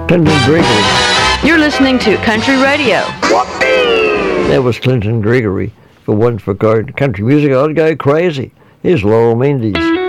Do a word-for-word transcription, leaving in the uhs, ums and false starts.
Clinton Gregory. You're listening to Country Radio. That was Clinton Gregory for Once for Country Music. I'll go crazy. Here's Laurel Mendes.